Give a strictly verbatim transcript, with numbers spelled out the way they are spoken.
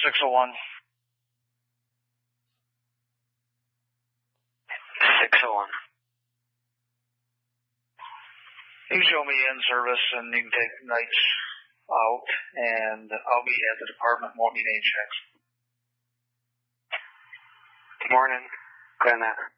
six oh one. six oh one. You can show me in service and you can take nights out, and I'll be at the department, won't need any checks. Good morning. Glenn.